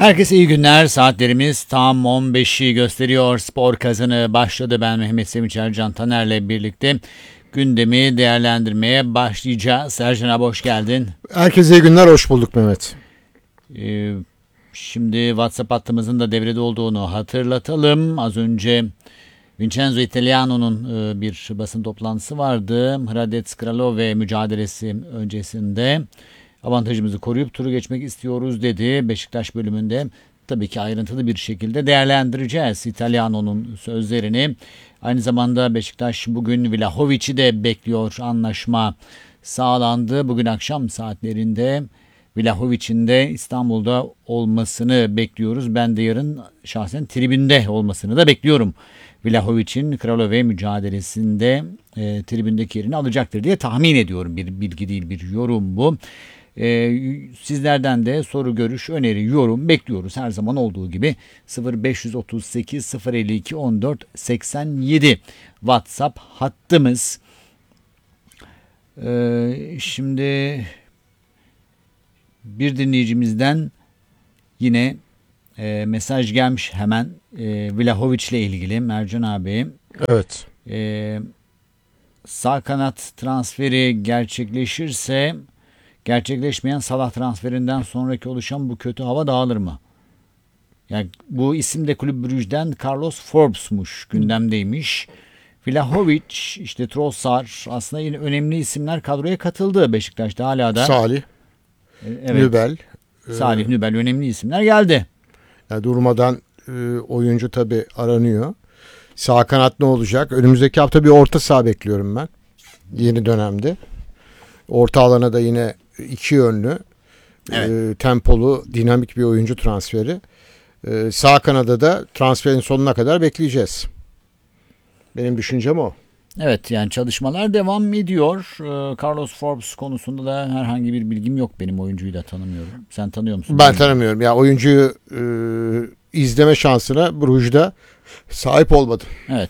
Herkese iyi günler. Saatlerimiz tam 15'i gösteriyor. Spor Kazanı başladı. Ben Mehmet Sevinç Ercan Taner'le birlikte gündemi değerlendirmeye başlayacağız. Ercan abi hoş geldin. Herkese iyi günler, hoş bulduk Mehmet. Şimdi WhatsApp hattımızın da devrede olduğunu hatırlatalım. Az önce Vincenzo Italiano'nun bir basın toplantısı vardı. Hradec Kralove mücadelesi öncesinde avantajımızı koruyup turu geçmek istiyoruz dedi. Beşiktaş bölümünde tabii ki ayrıntılı bir şekilde değerlendireceğiz Italiano'nun sözlerini. Aynı zamanda Beşiktaş bugün Vlahovic'i de bekliyor. Anlaşma sağlandı. Bugün akşam saatlerinde Vlahovic'in de İstanbul'da olmasını bekliyoruz. Ben de yarın şahsen tribünde olmasını da bekliyorum. Vlahovic'in Kralove mücadelesinde tribündeki yerini alacaktır diye tahmin ediyorum. Bir bilgi değil, bir yorum bu. Sizlerden de soru, görüş, öneri, yorum bekliyoruz. Her zaman olduğu gibi 0538 052 14 87 WhatsApp hattımız. Şimdi bir dinleyicimizden yine mesaj gelmiş hemen Vlahovic ile ilgili Mercan abi. Evet. Sağ kanat transferi gerçekleşmeyen Salah transferinden sonraki oluşan bu kötü hava dağılır mı? Yani bu isim de Kulüp Brugge'den Carlos Forbes'muş, gündemdeymiş. Vlahovic, işte Trossard, aslında yine önemli isimler kadroya katıldı Beşiktaş'ta hala da. Salih, Evet. Nübel. Salih, Nübel önemli isimler geldi. Yani durmadan oyuncu tabii aranıyor. Sağ kanat ne olacak? Önümüzdeki hafta bir orta saha bekliyorum ben. Yeni dönemde. Orta alana da yine iki yönlü, Evet. tempolu, dinamik bir oyuncu transferi. Sağ kanada da transferin sonuna kadar bekleyeceğiz. Benim düşüncem o. Evet, yani çalışmalar devam ediyor. Carlos Forbes konusunda da herhangi bir bilgim yok. Benim oyuncuyu da tanımıyorum. Sen tanıyor musun? Ben tanımıyorum. Ya oyuncuyu izleme şansına Bruges'da sahip olmadım. Evet.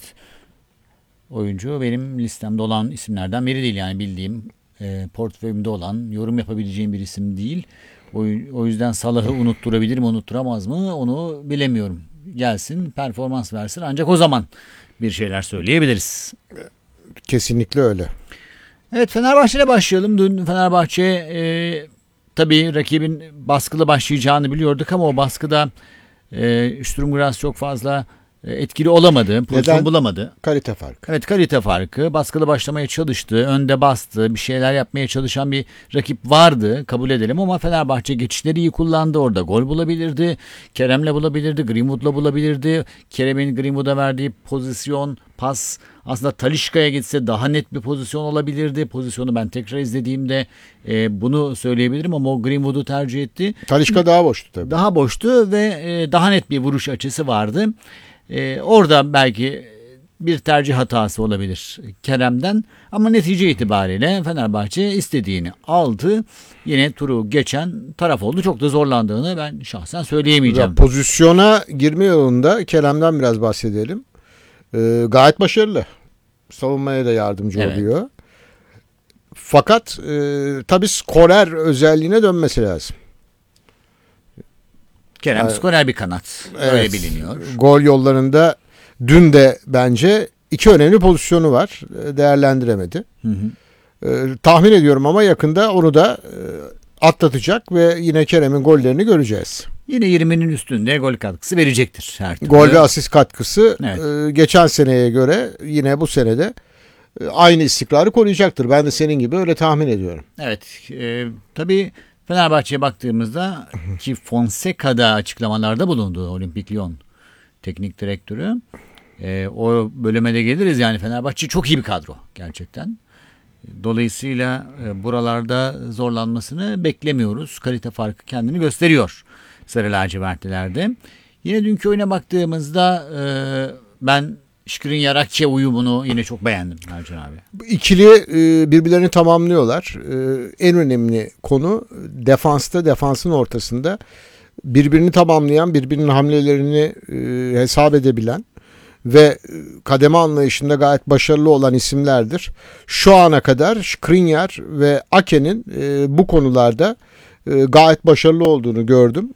Oyuncu benim listemde olan isimlerden biri değil. Yani bildiğim, portföyümde olan, yorum yapabileceğim bir isim değil. O yüzden Salah'ı unutturabilir mi, unutturamaz mı onu bilemiyorum. Gelsin, performans versin, ancak o zaman bir şeyler söyleyebiliriz. Kesinlikle öyle. Evet, Fenerbahçe ile başlayalım. Dün Fenerbahçe tabii rakibin baskılı başlayacağını biliyorduk ama o baskıda Sturm Graz çok fazla etkili olamadı. Pozisyon bulamadı. Kalite farkı. Evet, kalite farkı. Baskılı başlamaya çalıştı. Önde bastı. Bir şeyler yapmaya çalışan bir rakip vardı. Kabul edelim ama Fenerbahçe geçişleri iyi kullandı. Orada gol bulabilirdi. Kerem'le bulabilirdi. Greenwood'la bulabilirdi. Kerem'in Greenwood'a verdiği pozisyon, pas aslında Talisca'ya gitse daha net bir pozisyon olabilirdi. Pozisyonu ben tekrar izlediğimde bunu söyleyebilirim ama o Greenwood'u tercih etti. Talisca daha boştu tabii. Daha boştu ve daha net bir vuruş açısı vardı. Orada belki bir tercih hatası olabilir Kerem'den ama netice itibariyle Fenerbahçe istediğini aldı. Yine turu geçen taraf oldu. Çok da zorlandığını ben şahsen söyleyemeyeceğim. Pozisyona girme yolunda Kerem'den biraz bahsedelim. Gayet başarılı. Savunmaya da yardımcı oluyor. Fakat tabii skorer özelliğine dönmesi lazım. Kerem skorer bir kanat. Öyle biliniyor. Gol yollarında dün de bence iki önemli pozisyonu var. Değerlendiremedi. Tahmin ediyorum ama yakında onu da atlatacak ve yine Kerem'in gollerini göreceğiz. Yine 20'nin üstünde gol katkısı verecektir her türlü. Gol ve asist katkısı geçen seneye göre yine bu senede aynı istikrarı koruyacaktır. Ben de senin gibi öyle tahmin ediyorum. Evet. Tabii Fenerbahçe'ye baktığımızda ki Fonseca'da açıklamalarda bulundu, Olimpik Lyon teknik direktörü. O bölüme de geliriz. Yani Fenerbahçe çok iyi bir kadro gerçekten. Dolayısıyla buralarda zorlanmasını beklemiyoruz. Kalite farkı kendini gösteriyor Sarı lacivertlilerde. Yine dünkü oyuna baktığımızda ben Skriniar-Akçe uyumunu yine çok beğendim Ercan abi. İkili birbirlerini tamamlıyorlar. En önemli konu defansın ortasında birbirini tamamlayan, birbirinin hamlelerini hesap edebilen ve kademe anlayışında gayet başarılı olan isimlerdir. Şu ana kadar Skriniar ve Ake'nin bu konularda gayet başarılı olduğunu gördüm.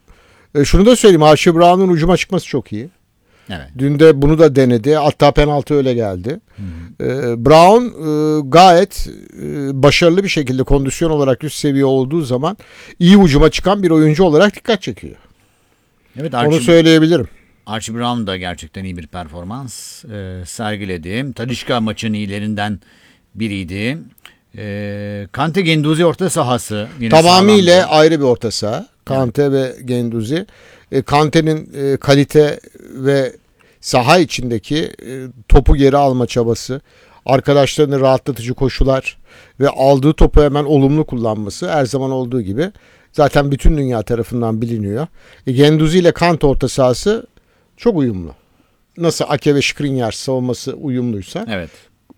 Şunu da söyleyeyim. Archie Brown'un ucuma çıkması çok iyi. Evet. Dün de bunu da denedi. Hatta penaltı öyle geldi. Brown gayet başarılı bir şekilde kondisyon olarak üst seviye olduğu zaman iyi ucuma çıkan bir oyuncu olarak dikkat çekiyor. Evet, Onu söyleyebilirim. Archie Brown da gerçekten iyi bir performans sergiledi. Talisca maçın iyilerinden biriydi. Kante Guendouzi orta sahası. Yine Tamamıyla sağlamdı. ayrı bir orta saha. Kante ve Guendouzi. Kante'nin kalite ve saha içindeki topu geri alma çabası, arkadaşlarını rahatlatıcı koşular ve aldığı topu hemen olumlu kullanması her zaman olduğu gibi zaten bütün dünya tarafından biliniyor. Guendouzi ile Kante orta sahası çok uyumlu. Nasıl Ake ve Skriniar savunması uyumluysa, Evet.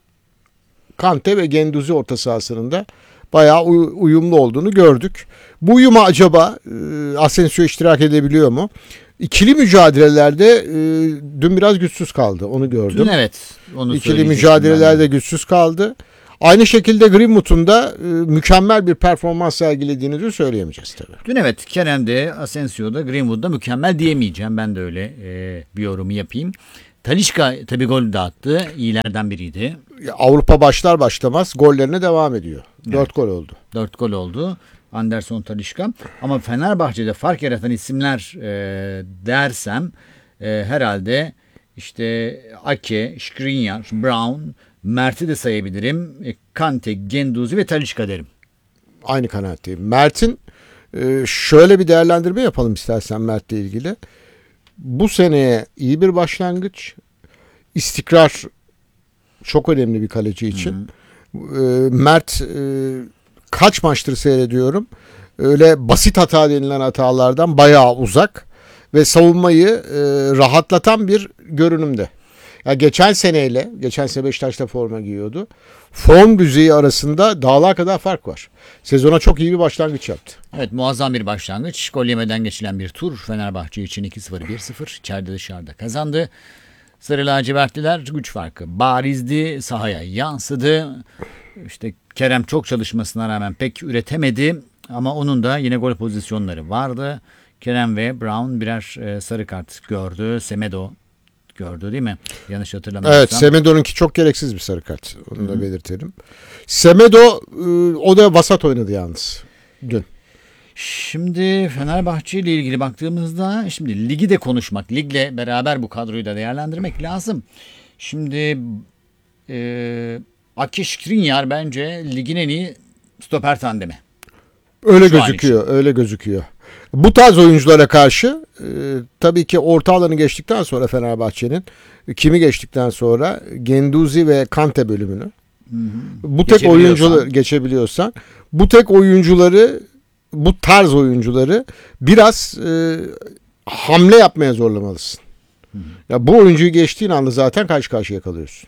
Kante ve Guendouzi orta sahasının da bayağı uyumlu olduğunu gördük. Bu uyuma acaba Asensio iştirak edebiliyor mu? İkili mücadelelerde dün biraz güçsüz kaldı. Onu gördüm. Dün evet. Onu İkili mücadelelerde güçsüz kaldı. Aynı şekilde Greenwood'un da mükemmel bir performans sergilediğini de söyleyemeyeceğiz tabii. Dün evet, Kerem'de, Asensio'da, Greenwood'da mükemmel diyemeyeceğim. Ben de öyle bir yorumu yapayım. Talisca tabii gol de attı. İyilerden biriydi. Avrupa başlar başlamaz gollerine devam ediyor. 4 gol oldu. 4 gol oldu. Anderson, Talisca. Ama Fenerbahçe'de fark yaratan isimler dersem herhalde işte Ake, Skriniar, Brown, Mert'i de sayabilirim. Kante, Guendouzi ve Talisca derim. Aynı kanaatteyim. Mert'in şöyle bir değerlendirme yapalım istersen Mert'le ilgili. Bu seneye iyi bir başlangıç. İstikrar çok önemli bir kaleci için. Mert kaç maçtır seyrediyorum. Öyle basit hata denilen hatalardan bayağı uzak ve savunmayı rahatlatan bir görünümde. Ya geçen sene Beşiktaş'ta forma giyiyordu. Form düzeyi arasında dağlar kadar fark var. Sezona çok iyi bir başlangıç yaptı. Evet, muazzam bir başlangıç. Gol yemeden geçilen bir tur. Fenerbahçe için 2-0, 1-0. İçeride dışarıda kazandı. Sarı lacivertliler güç farkı barizdi. Sahaya yansıdı. İşte Kerem çok çalışmasına rağmen pek üretemedi. Ama onun da yine gol pozisyonları vardı. Kerem ve Brown birer sarı kart gördü. Semedo gördü değil mi? Yanlış hatırlamıyorsam. Evet, Semedo'nunki çok gereksiz bir sarı kart. Onu da belirtelim. Semedo o da vasat oynadı yalnız dün. Şimdi Fenerbahçe ile ilgili baktığımızda şimdi ligi de konuşmak, ligle beraber bu kadroyu da değerlendirmek lazım. Şimdi Ake Skriniar bence ligin en iyi stoper tandemi. Öyle Şu an gözüküyor, öyle gözüküyor. Bu tarz oyunculara karşı tabii ki orta alanı geçtikten sonra Fenerbahçe'nin kimi geçtikten sonra Guendouzi ve Kante bölümünü bu tek oyuncuları geçebiliyorsan bu tek oyuncuları bu tarz oyuncuları biraz hamle yapmaya zorlamalısın. Ya bu oyuncuyu geçtiğin anda zaten karşı karşıya kalıyorsun.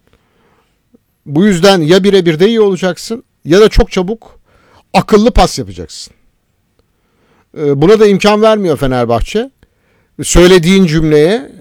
Bu yüzden ya birebir de iyi olacaksın ya da çok çabuk akıllı pas yapacaksın. Buna da imkan vermiyor Fenerbahçe. Söylediğin cümleye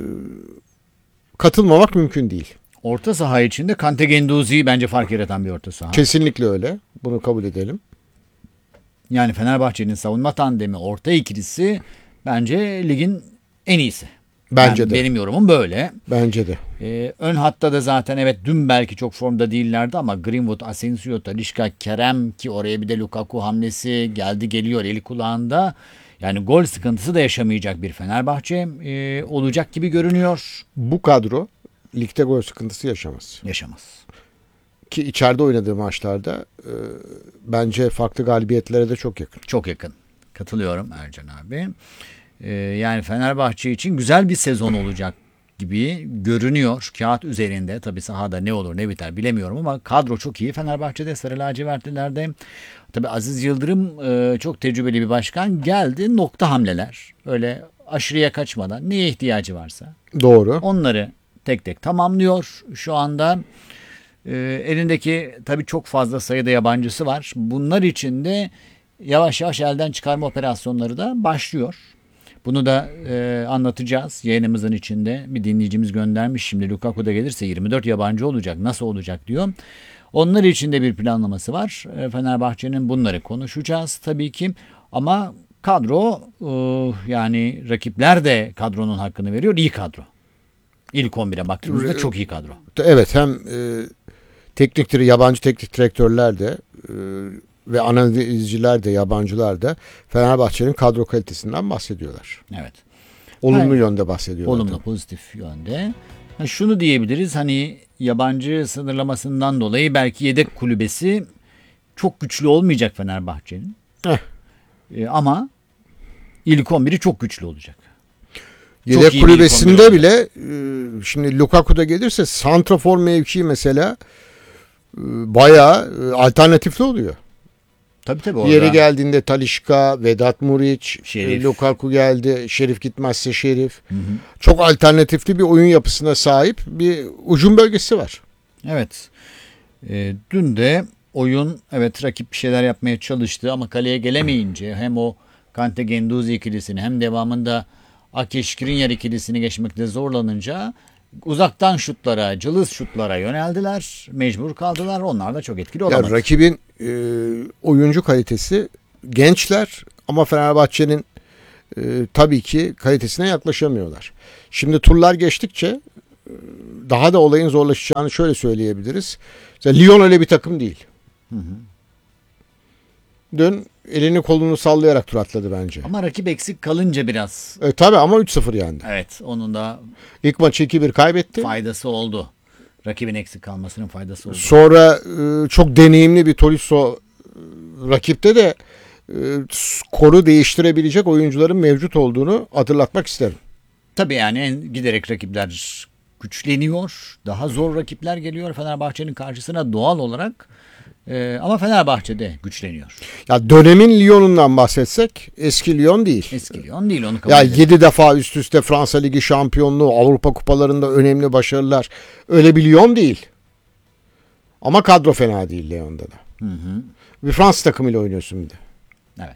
katılmamak mümkün değil. Orta saha içinde Kante Guendouzi bence fark yaratan bir orta saha. Kesinlikle öyle. Bunu kabul edelim. Yani Fenerbahçe'nin savunma tandemi, orta ikilisi bence ligin en iyisi. Bence de. Benim yorumum böyle. Bence de. Ön hatta da zaten evet dün belki çok formda değillerdi ama Greenwood, Asensio, Talisca, Kerem ki oraya bir de Lukaku hamlesi geldi geliyor eli kulağında. Yani gol sıkıntısı da yaşamayacak bir Fenerbahçe olacak gibi görünüyor. Bu kadro ligde gol sıkıntısı yaşamaz. Yaşamaz. Ki içeride oynadığı maçlarda bence farklı galibiyetlere de çok yakın. Çok yakın. Katılıyorum Ercan abi. Yani Fenerbahçe için güzel bir sezon olacak gibi görünüyor. Kağıt üzerinde tabii sahada ne olur ne biter bilemiyorum ama kadro çok iyi. Fenerbahçe'de Sarı lacivertlilerde tabii Aziz Yıldırım çok tecrübeli bir başkan geldi. Nokta hamleler. Öyle aşırıya kaçmadan neye ihtiyacı varsa. Doğru. Onları tek tek tamamlıyor şu anda. Elindeki tabii çok fazla sayıda yabancısı var. Bunlar için de yavaş yavaş elden çıkarma operasyonları da başlıyor. Bunu da anlatacağız yayınımızın içinde. Bir dinleyicimiz göndermiş. Şimdi Lukaku da gelirse 24 yabancı olacak. Nasıl olacak diyor. Onlar için de bir planlaması var. Fenerbahçe'nin bunları konuşacağız tabii ki. Ama Kadro yani rakipler de kadronun hakkını veriyor. İyi kadro. İlk 11'e baktığımızda çok iyi kadro. Evet, hem yabancı teknik direktörler de ve analizciler de, yabancılar da Fenerbahçe'nin kadro kalitesinden bahsediyorlar. Evet. Olumlu yönde bahsediyorlar. Olumlu, pozitif yönde. Şunu diyebiliriz, hani yabancı sınırlamasından dolayı belki yedek kulübesi çok güçlü olmayacak Fenerbahçe'nin. Ama ilk 11'i çok güçlü olacak. Yedek kulübesinde bile şimdi Lukaku'da gelirse santrafor mevkii mesela bayağı alternatifli oluyor. Tabii orada. Yeri geldiğinde Talisca, Vedat Muriç, Şerif. Lukaku geldi. Şerif gitmezse Şerif. Çok alternatifli bir oyun yapısına sahip bir ucum bölgesi var. Evet. Dün de oyun, evet, rakip bir şeyler yapmaya çalıştı ama kaleye gelemeyince hem o Kante Genduzi ikilisini hem devamında Ake Skriniar ikilisini geçmekte zorlanınca uzaktan şutlara, cılız şutlara yöneldiler. Mecbur kaldılar. Onlar da çok etkili olamadı. Yani rakibin oyuncu kalitesi gençler ama Fenerbahçe'nin tabii ki kalitesine yaklaşamıyorlar. Şimdi turlar geçtikçe daha da olayın zorlaşacağını şöyle söyleyebiliriz. Mesela Lyon öyle bir takım değil. Dün elini kolunu sallayarak tur atladı bence. Ama rakip eksik kalınca biraz. Tabii ama 3-0 yendi. Evet, onun da İlk maçı 2-1 kaybetti. faydası oldu. Rakibin eksik kalmasının faydası oldu. Sonra çok deneyimli bir Tolisso rakipte de skoru değiştirebilecek oyuncuların mevcut olduğunu hatırlatmak isterim. Tabii yani giderek rakipler güçleniyor. Daha zor rakipler geliyor Fenerbahçe'nin karşısına doğal olarak. Ama Fenerbahçe de güçleniyor. Ya dönemin Lyon'undan bahsetsek eski Lyon değil. Eski Lyon değil, onu kabul Ya edelim. 7 defa üst üste Fransa Ligi şampiyonluğu, Avrupa kupalarında önemli başarılar. Öyle bir Lyon değil. Ama kadro fena değil Lyon'da da. Bir Fransız takımıyla oynuyorsun bir de. Evet.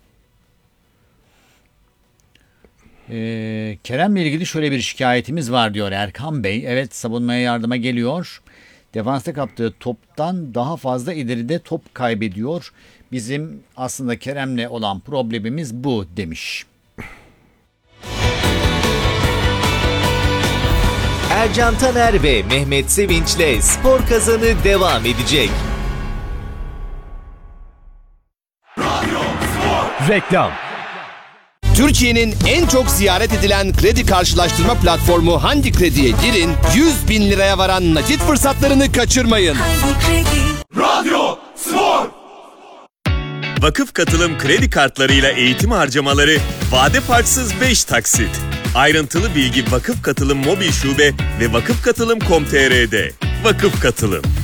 Kerem'le ilgili şöyle bir şikayetimiz var diyor Erkan Bey. Evet, savunmaya yardıma geliyor. Defansta kaptığı toptan daha fazla ileride top kaybediyor. Bizim aslında Kerem'le olan problemimiz bu demiş. Ercan Taner ve Mehmet Sevinç'le Spor Kazanı devam edecek. Reklam. Türkiye'nin en çok ziyaret edilen kredi karşılaştırma platformu Handi Kredi'ye girin, 100 bin liraya varan nakit fırsatlarını kaçırmayın. Radyo Spor. Vakıf Katılım kredi kartlarıyla eğitim harcamaları vade farksız 5 taksit. Ayrıntılı bilgi Vakıf Katılım mobil şube ve vakıfkatılım.com.tr'de. Vakıf Katılım.